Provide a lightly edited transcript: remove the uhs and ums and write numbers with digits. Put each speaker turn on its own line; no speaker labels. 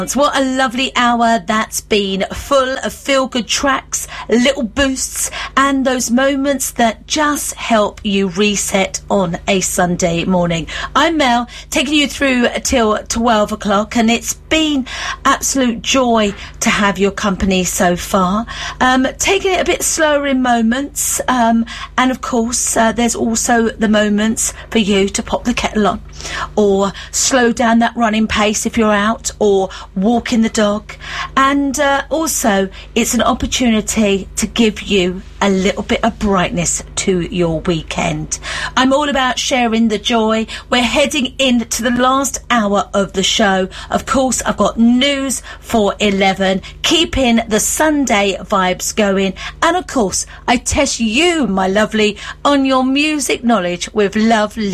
What a lovely hour that's been, full of feel-good tracks, little boosts, and those moments that just help you reset on a Sunday morning. I'm Mel, taking you through till 12 o'clock, and it's been absolute joy to have your company so far. Taking it a bit slower in moments, and of course there's also the moments for you to pop the kettle on, or slow down that running pace if you're out, or walking the dog. And also it's an opportunity to give you a little bit of brightness to your weekend. I'm all about sharing the joy. We're heading into the last hour of the show. Of course, I've got news for 11, keeping the Sunday vibes going, and of course I test you, my lovely, on your music knowledge with Love